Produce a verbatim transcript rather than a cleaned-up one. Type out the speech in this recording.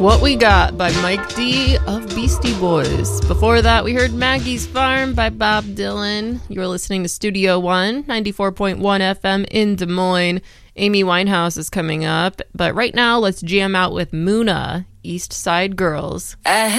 What We Got by Mike D of Beastie Boys. Before that, we heard Maggie's Farm by Bob Dylan. You were listening to Studio One, ninety-four point one F M in Des Moines. Amy Winehouse is coming up. But right now, let's jam out with Muna, East Side Girls. I